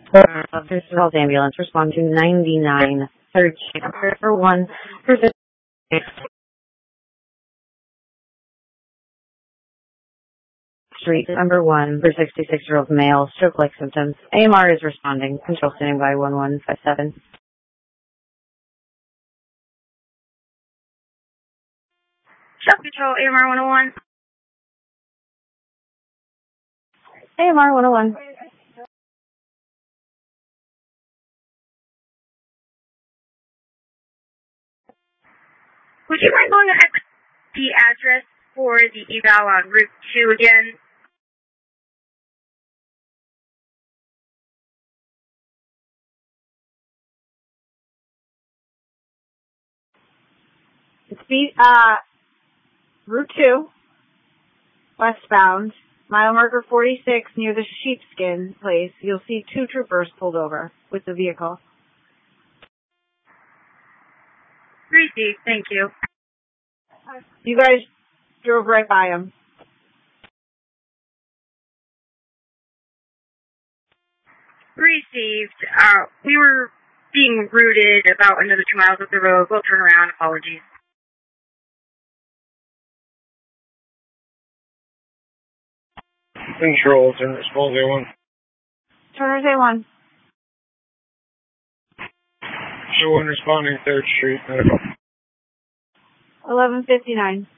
This is Health Ambulance. Respond to 99 3rd Street, number 1 for 56th Street, number 1 for 66-year-old male, stroke-like symptoms. AMR is responding. Control standing by 1157. Shop Control, AMR 101. AMR 101. Would you mind going to the address for the eval on Route 2 again? It's Route 2, westbound, mile marker 46 near the sheepskin place. You'll see 2 troopers pulled over with the vehicle. Received, thank you. You guys drove right by them. Received. We were being routed about another 2 miles up the road. We'll turn around. Apologies. Control, turn response A1. Turner's A1. Show 1 responding 3rd Street, medical. 1159.